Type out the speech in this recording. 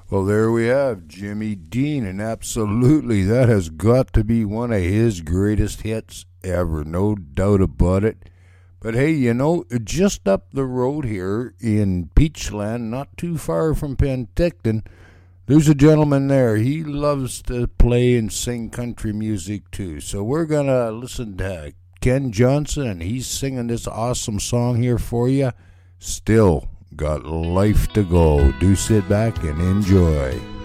Well, there we have Jimmy Dean, and absolutely that has got to be one of his greatest hits ever, no doubt about it. But hey, just up the road here in Peachland, not too far from Penticton, there's a gentleman there. He loves to play and sing country music too. So we're going to listen to Ken Johnson, and he's singing this awesome song here for you. Still got life to go. Do sit back and enjoy.